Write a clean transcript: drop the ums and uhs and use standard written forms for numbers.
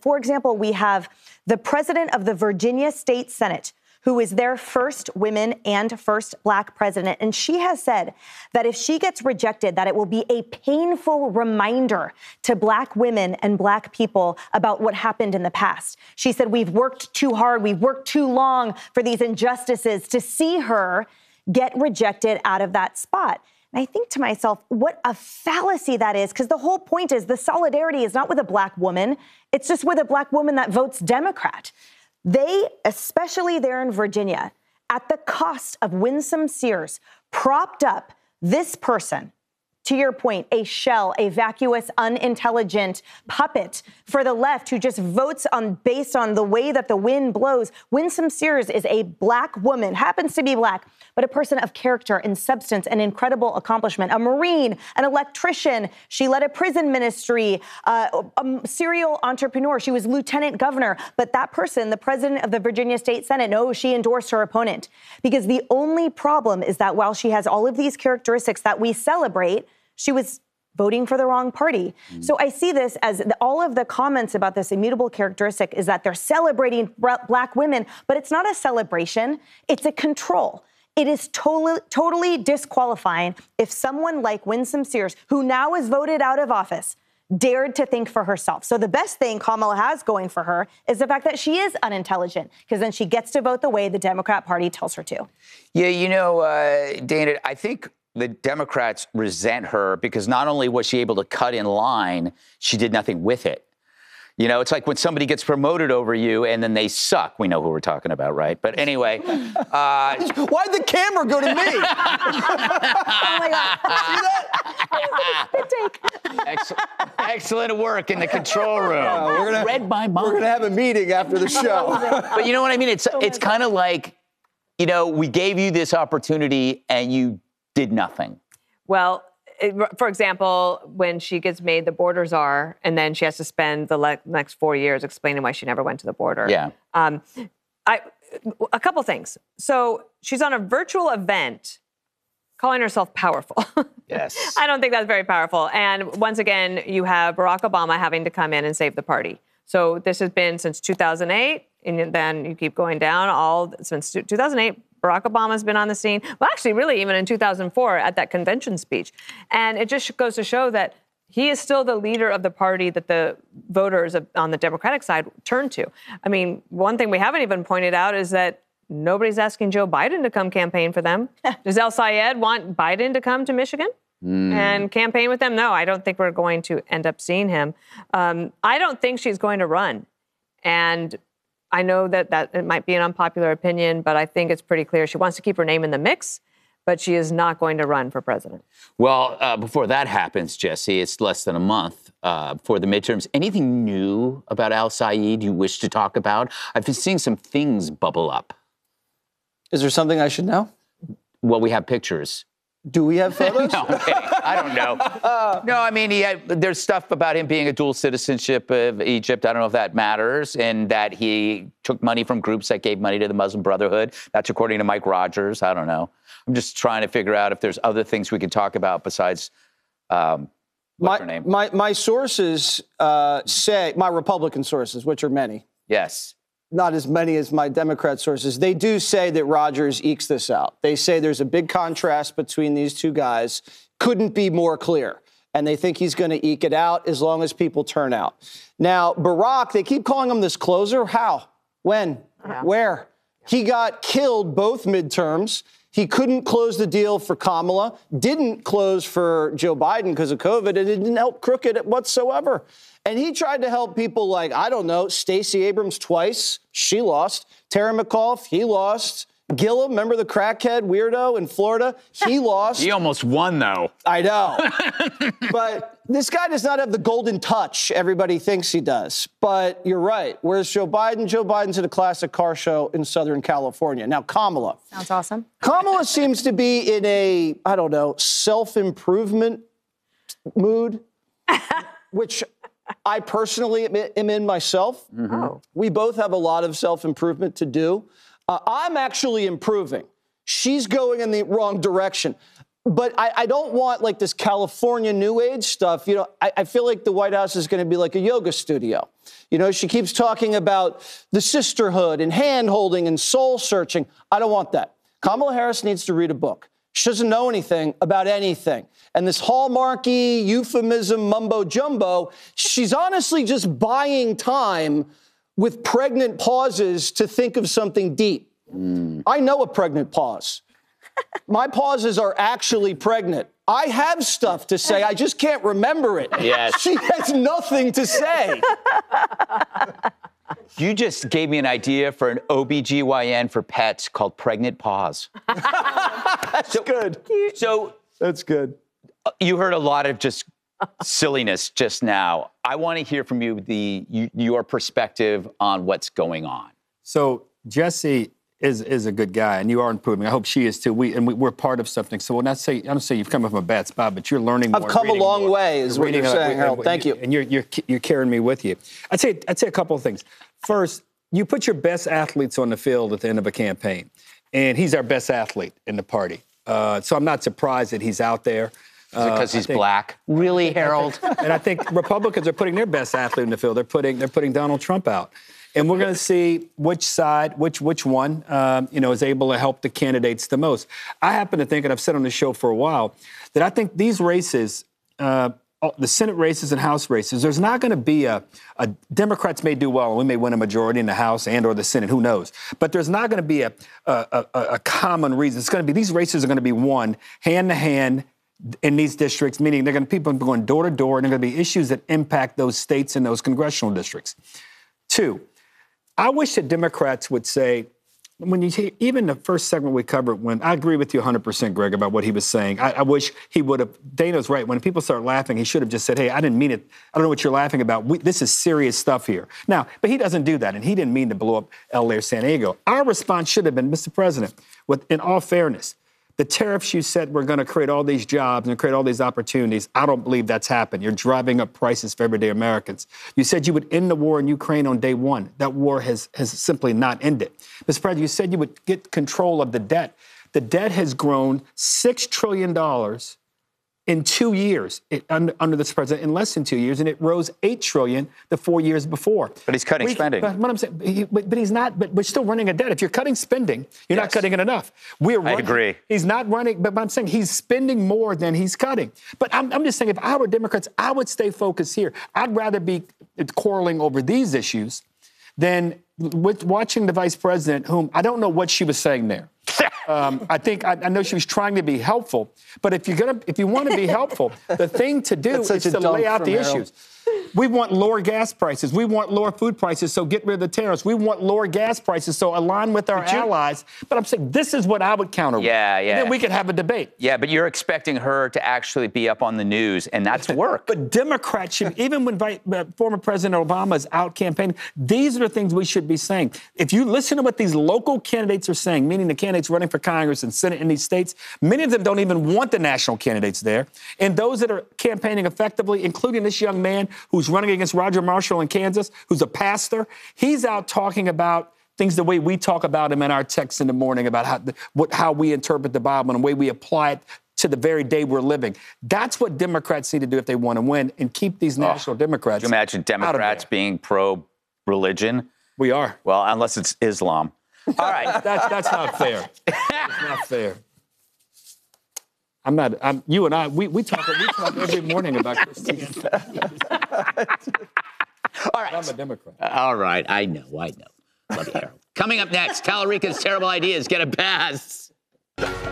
for example, we have the president of the Virginia State Senate, who is their first women and first Black president. And she has said that if she gets rejected, that it will be a painful reminder to Black women and Black people about what happened in the past. She said, we've worked too hard, we've worked too long for these injustices to see her get rejected out of that spot. And I think to myself, what a fallacy that is, because the whole point is the solidarity is not with a Black woman. It's just with a Black woman that votes Democrat. They, especially there in Virginia, at the cost of Winsome Sears, propped up this person, to your point, a shell, a vacuous, unintelligent puppet for the left who just votes based on the way that the wind blows. Winsome Sears is a Black woman, happens to be Black, but a person of character and substance and incredible accomplishment. A Marine, an electrician. She led a prison ministry, a serial entrepreneur. She was lieutenant governor. But that person, the president of the Virginia State Senate, no, she endorsed her opponent. Because the only problem is that while she has all of these characteristics that we celebrate, she was voting for the wrong party. So I see this as all of the comments about this immutable characteristic is that they're celebrating Black women, but it's not a celebration. It's a control. It is totally disqualifying if someone like Winsome Sears, who now is voted out of office, dared to think for herself. So the best thing Kamala has going for her is the fact that she is unintelligent, because then she gets to vote the way the Democrat Party tells her to. Yeah, Dana, I think the Democrats resent her because not only was she able to cut in line, she did nothing with it. It's like when somebody gets promoted over you and then they suck. We know who we're talking about, right? But anyway. Why'd the camera go to me? Oh, my God. See that? Excellent work in the control room. Read my mind. We're going to have a meeting after the show. But you know what I mean? It's kind of like, we gave you this opportunity and you did nothing. Well, for example, when she gets made the border czar, and then she has to spend the next 4 years explaining why she never went to the border. Yeah. A couple things. So she's on a virtual event calling herself powerful. Yes. I don't think that's very powerful. And once again, you have Barack Obama having to come in and save the party. So this has been since 2008, and then you keep going down since 2008. Barack Obama's been on the scene. Well, actually, really, even in 2004 at that convention speech. And it just goes to show that he is still the leader of the party that the voters on the Democratic side turn to. I mean, one thing we haven't even pointed out is that nobody's asking Joe Biden to come campaign for them. Does El Sayed want Biden to come to Michigan and campaign with them? No, I don't think we're going to end up seeing him. I don't think she's going to run. And I know that it might be an unpopular opinion, but I think it's pretty clear she wants to keep her name in the mix, but she is not going to run for president. Well, before that happens, Jesse, it's less than a month before the midterms. Anything new about Al Sayed you wish to talk about? I've been seeing some things bubble up. Is there something I should know? Well, we have pictures. Do we have photos? No, I'm kidding. I don't know. No, I mean, there's stuff about him being a dual citizenship of Egypt. I don't know if that matters, and that he took money from groups that gave money to the Muslim Brotherhood. That's according to Mike Rogers. I don't know. I'm just trying to figure out if there's other things we can talk about besides what's her name? My sources say, my Republican sources, which are many. Yes. Not as many as my Democrat sources. They do say that Rogers ekes this out. They say there's a big contrast between these two guys. Couldn't be more clear. And they think he's going to eke it out as long as people turn out. Now, Barack, they keep calling him this closer. How? When? Yeah. Where? He got killed both midterms. He couldn't close the deal for Kamala, didn't close for Joe Biden because of COVID, and it didn't help Crooked whatsoever. And he tried to help people like, I don't know, Stacey Abrams twice. She lost. Terry McAuliffe, he lost. Gillum, remember the crackhead weirdo in Florida? He lost. He almost won, though. I know. But this guy does not have the golden touch everybody thinks he does. But you're right. Where's Joe Biden? Joe Biden's at a classic car show in Southern California. Now, Kamala. Sounds awesome. Kamala seems to be in a, I don't know, self-improvement mood, which I personally am in myself. Oh. We both have a lot of self-improvement to do. I'm actually improving. She's going in the wrong direction. But I don't want like this California New Age stuff. You know, I feel like the White House is going to be like a yoga studio. You know, she keeps talking about the sisterhood and hand-holding and soul-searching. I don't want that. Kamala Harris needs to read a book. She doesn't know anything about anything. And this hallmarky euphemism mumbo-jumbo, she's honestly just buying time with pregnant pauses to think of something deep. I know a pregnant pause. My pauses are actually pregnant. I have stuff to say. I just can't remember it. Yes. She has nothing to say. You just gave me an idea for an OBGYN for pets called Pregnant Pause. That's good. So That's good. you heard a lot of just silliness just now. I want to hear from you your perspective on what's going on. So Jesse is a good guy, and you are improving. I hope she is too. We're part of something. So when I don't say you've come from a bad spot, but you're learning more. I've come a long way, is what you're saying, Harold. Thank you. And you're carrying me with you. I'd say a couple of things. First, you put your best athletes on the field at the end of a campaign, and he's our best athlete in the party. So I'm not surprised that he's out there. Because he's black? Really, Harold? And I think Republicans are putting their best athlete in the field. They're putting Donald Trump out. And we're going to see which side, which one, is able to help the candidates the most. I happen to think, and I've said on the show for a while, that I think these races, the Senate races and House races, there's not going to be a Democrats may do well, and we may win a majority in the House and or the Senate, who knows? But there's not going to be a common reason. It's going to be, these races are going to be won hand to hand in these districts, meaning people are going door to door, and there are going to be issues that impact those states and those congressional districts. Two, I wish that Democrats would say, when you hear, even the first segment we covered, when I agree with you 100%, Greg, about what he was saying. I wish he would have, Dana's right, when people start laughing, he should have just said, hey, I didn't mean it. I don't know what you're laughing about. This is serious stuff here. Now, but he doesn't do that, and he didn't mean to blow up LA or San Diego. Our response should have been, Mr. President, in all fairness, the tariffs you said were going to create all these jobs and create all these opportunities. I don't believe that's happened. You're driving up prices for everyday Americans. You said you would end the war in Ukraine on day one. That war has simply not ended. Mr. President, you said you would get control of the debt. The debt has grown $6 trillion in 2 years under this president, in less than 2 years, and it rose $8 trillion the 4 years before. But he's cutting spending. But what I'm saying, but he's not. But we're still running a debt. If you're cutting spending, you're not cutting it enough. I agree. He's not running. But I'm saying he's spending more than he's cutting. But I'm just saying, if I were Democrats, I would stay focused here. I'd rather be quarreling over these issues than with watching the vice president, whom I don't know what she was saying there. I know she was trying to be helpful, but if you want to be helpful, the thing to do is to lay out the issues. We want lower gas prices. We want lower food prices, so get rid of the tariffs. We want lower gas prices, so align with our allies. But I'm saying this is what I would counter with. Yeah. And then we could have a debate. Yeah, but you're expecting her to actually be up on the news, and that's work. But Democrats should, even when former President Obama is out campaigning, these are the things we should be saying. If you listen to what these local candidates are saying, meaning the candidates running for Congress and Senate in these states, many of them don't even want the national candidates there. And those that are campaigning effectively, including this young man who's running against Roger Marshall in Kansas, who's a pastor, he's out talking about things the way we talk about him in our texts in the morning, about how we interpret the Bible and the way we apply it to the very day we're living. That's what Democrats need to do if they want to win and keep these national Democrats. Can you imagine Democrats being pro-religion? We are. Well, unless it's Islam. All right. That's not fair. It's not fair. You and I, we talk every morning about Christianity. All right. I'm a Democrat. All right. I know. Love you, Harold. Coming up next, Tallarica's terrible ideas get a pass.